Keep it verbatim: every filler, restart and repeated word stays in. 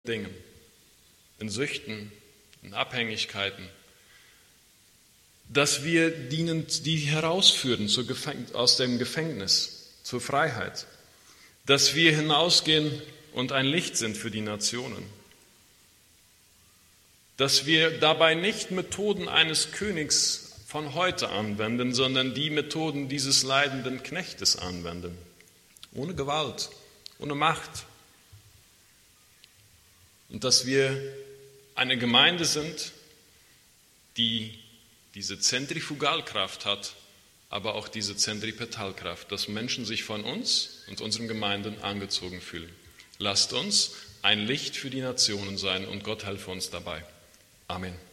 Dingen, in Süchten, in Abhängigkeiten, dass wir dienen, die herausführen zur Gefäng- aus dem Gefängnis zur Freiheit, dass wir hinausgehen und ein Licht sind für die Nationen, dass wir dabei nicht Methoden eines Königs von heute anwenden, sondern die Methoden dieses leidenden Knechtes anwenden, ohne Gewalt, ohne Macht. Und dass wir eine Gemeinde sind, die diese Zentrifugalkraft hat, aber auch diese Zentripetalkraft, dass Menschen sich von uns und unseren Gemeinden angezogen fühlen. Lasst uns ein Licht für die Nationen sein und Gott helfe uns dabei. Amen.